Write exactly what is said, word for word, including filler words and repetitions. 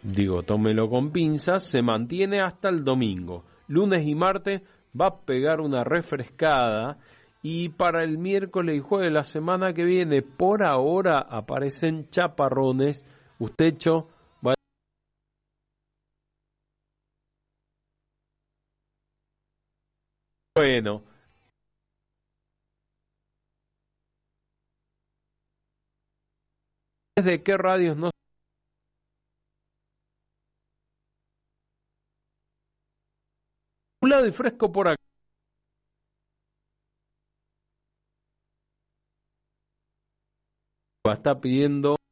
digo, tómelo con pinzas, se mantiene hasta el domingo. Lunes y martes va a pegar una refrescada y para el miércoles y jueves de la semana que viene, por ahora aparecen chaparrones. Usted, Cho, va a... Bueno, ¿desde qué radios no? Un lado y fresco por acá. Está pidiendo